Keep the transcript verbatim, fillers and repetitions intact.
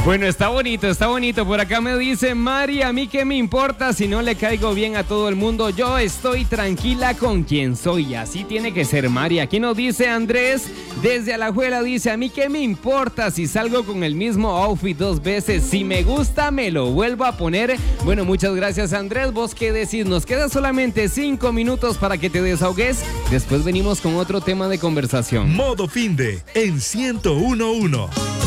Bueno, está bonito, está bonito. Por acá me dice Mari, a mí qué me importa si no le caigo bien a todo el mundo. Yo estoy tranquila con quien soy. Así tiene que ser, Mari. Aquí nos dice Andrés, desde Alajuela, dice, a mí qué me importa si salgo con el mismo outfit dos veces. Si me gusta, me lo vuelvo a poner. Bueno, muchas gracias, Andrés. ¿Vos qué decís? Nos queda solamente cinco minutos para que te desahogues. Después venimos con otro tema de conversación. Modo Finde en ciento uno punto uno.